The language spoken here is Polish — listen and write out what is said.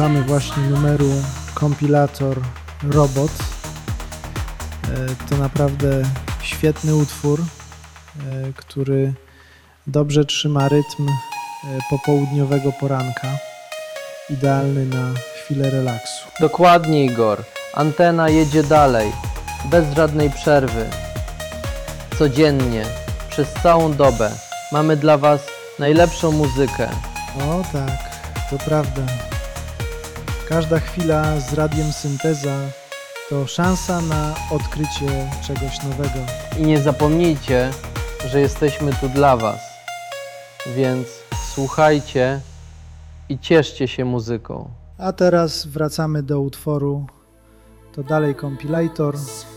Mamy właśnie numeru kompilator Robot. To naprawdę świetny utwór, który dobrze trzyma rytm popołudniowego poranka. Idealny na chwilę relaksu. Dokładnie, Igor. Antena jedzie dalej, bez żadnej przerwy. Codziennie, przez całą dobę mamy dla Was najlepszą muzykę. O tak, to prawda. Każda chwila z Radiem Synteza to szansa na odkrycie czegoś nowego. I nie zapomnijcie, że jesteśmy tu dla Was. Więc słuchajcie i cieszcie się muzyką. A teraz wracamy do utworu To dalej kompilator.